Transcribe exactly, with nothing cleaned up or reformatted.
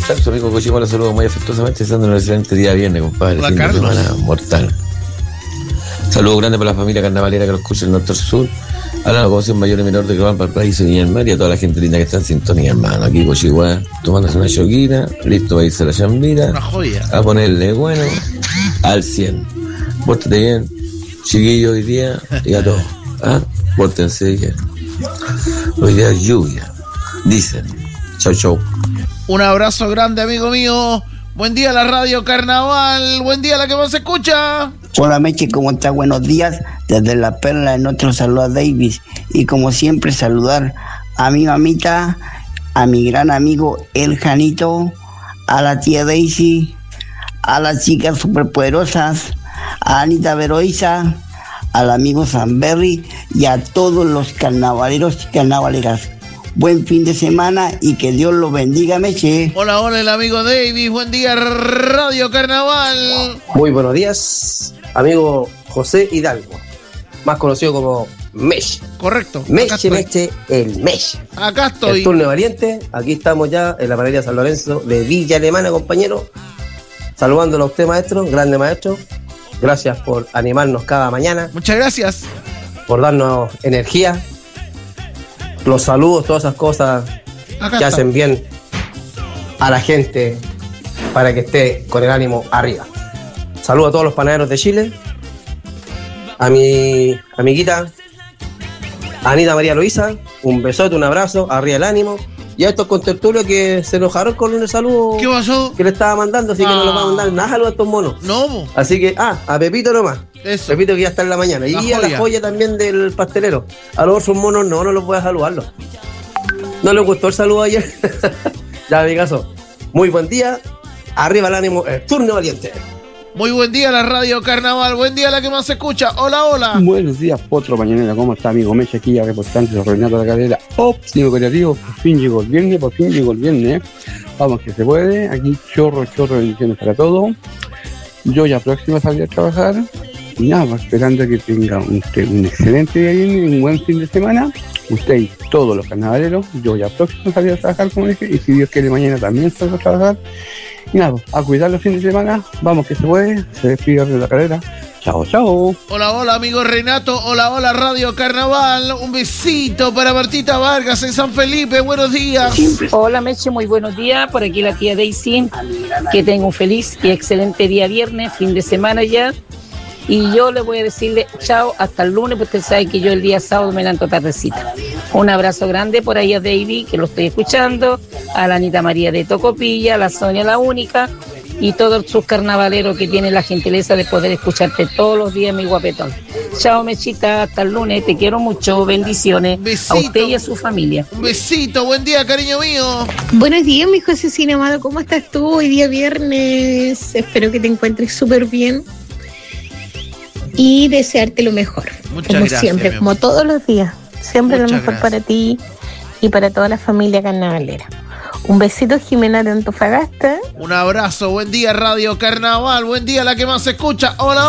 tal? Su amigo Cochimo la saludo muy afectuosamente, estando en un excelente día viernes, compadre. Hola, fin Carlos. de semana mortal. Saludos grandes para la familia carnavalera que nos escucha en el norte al sur. A la locomoción mayor y menor de Global Valparaíso y el Mar y a toda la gente linda que está en sintonía, hermano. Aquí Cochigua, tomándose una choquita, listo para irse a la chambira. Una joya. A ponerle bueno al cien. Pórtate bien, chiquillo, hoy día y a todos. ¿Ah? Pórtense bien. Hoy día es lluvia. Dicen. Chau, chau. Un abrazo grande, amigo mío. Buen día la Radio Carnaval. Buen día la que más se escucha. Hola Meche, ¿cómo está? Buenos días. Desde La Perla, en otro saludo a Davis. Y como siempre, saludar a mi mamita, a mi gran amigo El Janito, a la tía Daisy, a las chicas superpoderosas, a Anita Veroiza, al amigo Sanberry y a todos los carnavaleros y carnavaleras. Buen fin de semana y que Dios los bendiga, Meche. Hola, hola, el amigo Davis. Buen día, Radio Carnaval. Muy buenos días, amigo José Hidalgo, más conocido como Meche. Correcto. Acá Meche, estoy. Meche, el Meche. Acá estoy. El turno valiente. Aquí estamos ya en la panadería San Lorenzo de Villa Alemana, compañero. Saludándolo a usted, maestro, grande maestro. Gracias por animarnos cada mañana, Muchas gracias. por darnos energía. Los saludos, todas esas cosas Acá que está. hacen bien a la gente para que esté con el ánimo arriba. Saludos a todos los panaderos de Chile, a mi amiguita Anita María Luisa, un besote, un abrazo, arriba el ánimo, y a estos contertulios que se enojaron con el saludo ¿Qué pasó? que le estaba mandando, así que no Ah. les va a mandar nada saludos a estos monos. No, bo. Así que, ah, a Pepito nomás. Eso. Pepito que ya está en la mañana. La y a joya. la joya también del pastelero. A los otros monos no, no los voy a saludarlos. ¿No les gustó el saludo ayer? Ya, mi caso. Muy buen día. Arriba el ánimo. El turno valiente. Muy buen día la Radio Carnaval. Buen día la que más se escucha. Hola, hola. Buenos días, Potro Mañanera, ¿cómo está, amigo Meche? Aquí ya reportante de Renato de la Calera. Óptimo creativo, por fin llegó el viernes, por fin llegó el viernes. Vamos que se puede, aquí chorro, chorro de bendiciones para todos. Yo ya próximo a salir a trabajar. Y nada, esperando que tenga un, un excelente día viernes, un buen fin de semana. Usted y todos los carnavaleros, yo ya próximo a salir a trabajar, como dije, y si Dios quiere mañana también salgo a trabajar. Y nada, a cuidar los fines de semana, vamos que se puede, se despide de la carrera. Chao, chao. Hola, hola, amigo Renato. Hola, hola, Radio Carnaval. Un besito para Martita Vargas en San Felipe. Buenos días. Hola Meche, muy buenos días. Por aquí la tía Daisy. Que tenga un feliz y excelente día viernes, fin de semana ya. Y yo le voy a decirle chao hasta el lunes, porque usted sabe que yo el día sábado me levanto tardecita. Un abrazo grande por ahí a David, que lo estoy escuchando, a la Anita María de Tocopilla, a la Sonia la Única, y todos sus carnavaleros que tienen la gentileza de poder escucharte todos los días, mi guapetón. Chao, Mechita, hasta el lunes, te quiero mucho, bendiciones Besito. a usted y a su familia. Un besito. Buen día, cariño mío. Buenos días, mi Josecina amado, ¿cómo estás tú? Hoy día viernes, espero que te encuentres súper bien y desearte lo mejor, Muchas como gracias, siempre, mi como amor. todos los días, siempre Muchas lo mejor gracias. para ti y para toda la familia carnavalera. Un besito, Jimena de Antofagasta. Un abrazo. Buen día, Radio Carnaval. Buen día la que más se escucha. Hola.